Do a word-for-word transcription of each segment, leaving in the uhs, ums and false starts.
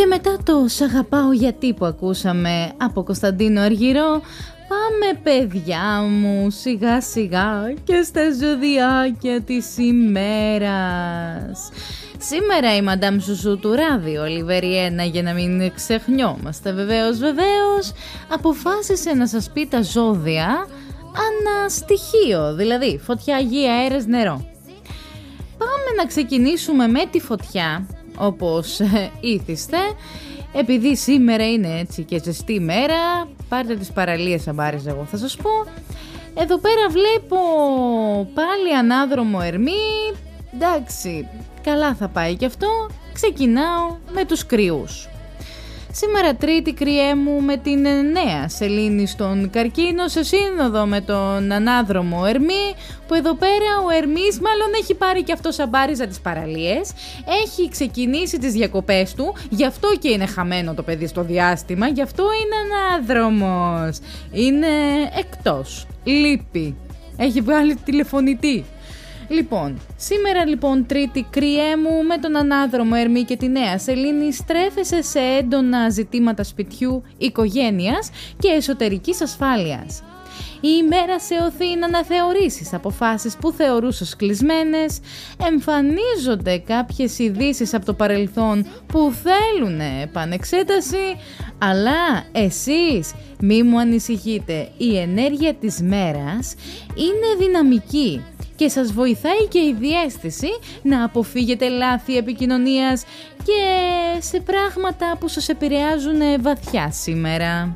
Και μετά το «Σ' αγαπάω γιατί» που ακούσαμε από Κωνσταντίνο Αργυρό, πάμε παιδιά μου σιγά σιγά και στα ζωδιάκια της ημέρας. Σήμερα η Μαντάμ Σουσού του Ράδιο Ολιβεριένα, για να μην ξεχνιόμαστε βεβαίως βεβαίως, αποφάσισε να σας πει τα ζώδια ανά στοιχείο, δηλαδή φωτιά, γη, αέρας, νερό. Πάμε να ξεκινήσουμε με τη φωτιά, όπως ήθιστε. Επειδή σήμερα είναι έτσι και ζεστή μέρα, πάρτε τις παραλίες αμπάρες, εγώ θα σας πω. Εδώ πέρα βλέπω πάλι ανάδρομο Ερμή. Εντάξει, καλά θα πάει και αυτό. Ξεκινάω με τους κρυούς. Σήμερα Τρίτη, κρυέ μου, με την νέα σελήνη στον Καρκίνο σε σύνοδο με τον ανάδρομο Ερμή, που εδώ πέρα ο Ερμής μάλλον έχει πάρει και αυτός αμπάριζα τις παραλίες, έχει ξεκινήσει τις διακοπές του, γι' αυτό και είναι χαμένο το παιδί στο διάστημα, γι' αυτό είναι ανάδρομος, είναι εκτός, λείπει, έχει βγάλει τηλεφωνητή. Λοιπόν, σήμερα λοιπόν Τρίτη, κρυέ μου, με τον ανάδρομο Ερμή και τη νέα σελήνη στρέφεσαι σε έντονα ζητήματα σπιτιού, οικογένειας και εσωτερικής ασφάλειας. Η ημέρα σε οθεί να αναθεωρήσεις αποφάσεις που θεωρούσες κλεισμένες, εμφανίζονται κάποιες ειδήσεις από το παρελθόν που θέλουν επανεξέταση, αλλά εσείς μη μου ανησυχείτε, η ενέργεια της μέρας είναι δυναμική και σας βοηθάει και η διαίσθηση να αποφύγετε λάθη επικοινωνίας και σε πράγματα που σας επηρεάζουν βαθιά σήμερα.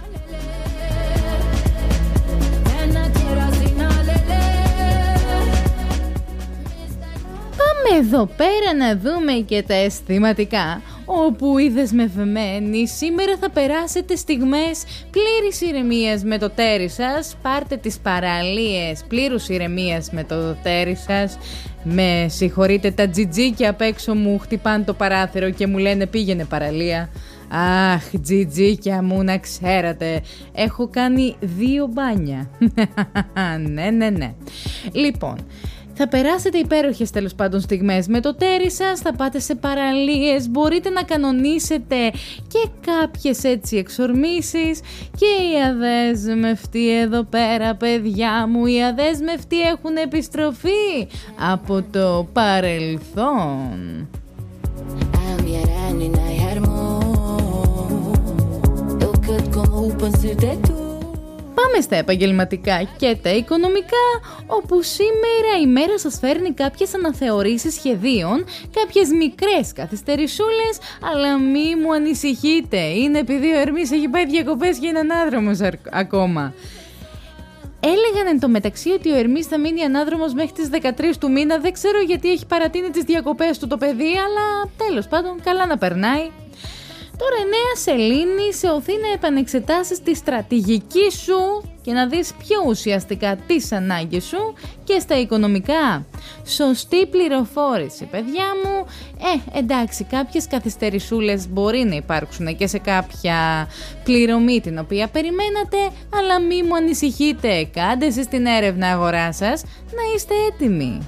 Πάμε εδώ πέρα να δούμε και τα αισθηματικά, όπου οι δεσμευμένοι σήμερα θα περάσετε στιγμές πλήρης ηρεμίας με το τέρι σας. Πάρτε τις παραλίες πλήρους ηρεμίας με το τέρι σας. Με συγχωρείτε, τα τζιτζίκια απ' έξω μου χτυπάνε το παράθυρο και μου λένε πήγαινε παραλία. Αχ, τζιτζίκια μου, να ξέρατε, έχω κάνει δύο μπάνια. Ναι, ναι, ναι. Λοιπόν, θα περάσετε υπέροχες τέλος πάντων στιγμές με το τέρι σας, θα πάτε σε παραλίες, μπορείτε να κανονίσετε και κάποιες έτσι εξορμήσεις. Και οι αδέσμευτοι εδώ πέρα, παιδιά μου, οι αδέσμευτοι έχουν επιστροφή από το παρελθόν. Πάμε στα επαγγελματικά και τα οικονομικά, όπου σήμερα η μέρα σας φέρνει κάποιες αναθεωρήσεις σχεδίων, κάποιες μικρές καθυστερησούλες, αλλά μη μου ανησυχείτε, είναι επειδή ο Ερμής έχει πάει διακοπές και είναι ανάδρομος ακόμα. Έλεγαν εν τω μεταξύ ότι ο Ερμής θα μείνει ανάδρομος μέχρι τις δεκατρείς του μήνα, δεν ξέρω γιατί έχει παρατείνει τις διακοπές του το παιδί, αλλά τέλος πάντων καλά να περνάει. Τώρα η νέα σελήνη σε οθεί να επανεξετάσεις τη στρατηγική σου και να δεις πιο ουσιαστικά τις ανάγκες σου. Και στα οικονομικά, σωστή πληροφόρηση, παιδιά μου. Ε, εντάξει, κάποιες καθυστερησούλες μπορεί να υπάρξουν και σε κάποια πληρωμή την οποία περιμένατε, αλλά μη μου ανησυχείτε, κάντε εσείς την έρευνα αγορά σας να είστε έτοιμοι.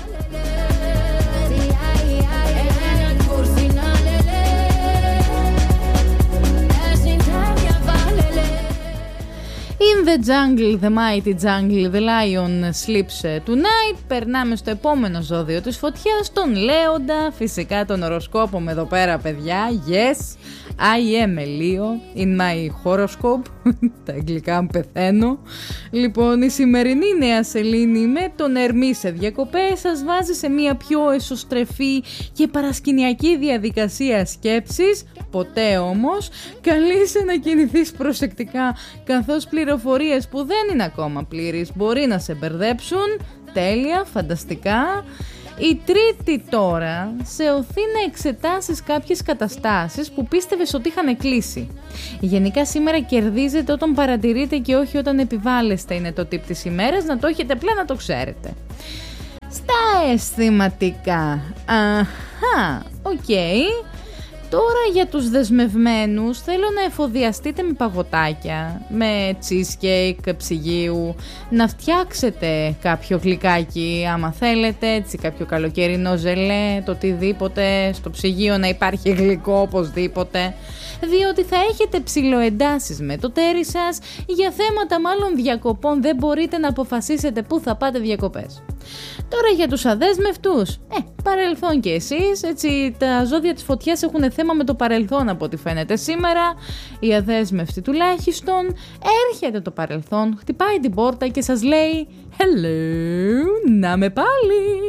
In the jungle, the mighty jungle, the lion sleeps tonight. Περνάμε στο επόμενο ζώδιο της φωτιάς, τον Λέοντα. Φυσικά τον οροσκόπο με εδώ πέρα, παιδιά. Yes, I am a Leo in my horoscope. Τα αγγλικά μου πεθαίνω. Λοιπόν, η σημερινή νέα σελήνη με τον Ερμή σε διακοπές σας βάζει σε μια πιο εσωστρεφή και παρασκηνιακή διαδικασία σκέψης. Ποτέ όμως, καλείσαι να κινηθείς προσεκτικά, καθώς πληροφορίες που δεν είναι ακόμα πλήρεις μπορεί να σε μπερδέψουν. Τέλεια, φανταστικά. Η Τρίτη τώρα σε οθεί να εξετάσεις κάποιες καταστάσεις που πίστευες ότι είχαν κλείσει. Γενικά σήμερα κερδίζετε όταν παρατηρείτε και όχι όταν επιβάλλεστε, είναι το tip της ημέρας, να το έχετε απλά να το ξέρετε. Στα αισθηματικά, αχα, οκ. Okay. Τώρα για τους δεσμευμένους θέλω να εφοδιαστείτε με παγωτάκια, με cheesecake ψυγείου, να φτιάξετε κάποιο γλυκάκι άμα θέλετε, έτσι κάποιο καλοκαιρινό ζελέ, το οτιδήποτε, στο ψυγείο να υπάρχει γλυκό οπωσδήποτε, διότι θα έχετε ψιλοεντάσεις με το τέρι σας, για θέματα μάλλον διακοπών δεν μπορείτε να αποφασίσετε πού θα πάτε διακοπές. Τώρα για τους αδέσμευτους, ε, παρελθόν και εσείς, έτσι τα ζώδια της φωτιάς έχουν θέμα με το παρελθόν από ό,τι φαίνεται σήμερα. Οι αδέσμευτοι τουλάχιστον, έρχεται το παρελθόν, χτυπάει την πόρτα και σας λέει «Hello, να με πάλι».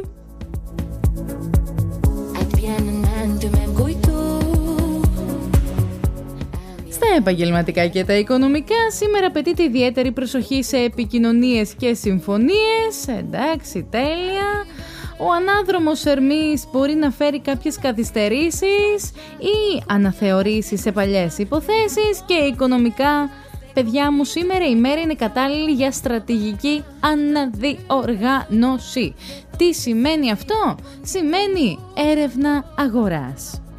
Στα επαγγελματικά και τα οικονομικά, σήμερα απαιτείται ιδιαίτερη προσοχή σε επικοινωνίες και συμφωνίες. Εντάξει, τέλεια. Ο ανάδρομος Ερμής μπορεί να φέρει κάποιες καθυστερήσεις ή αναθεωρήσεις σε παλιές υποθέσεις, και οικονομικά, παιδιά μου, σήμερα η μέρα είναι κατάλληλη για στρατηγική αναδιοργάνωση. Τι σημαίνει αυτό? Σημαίνει έρευνα αγοράς.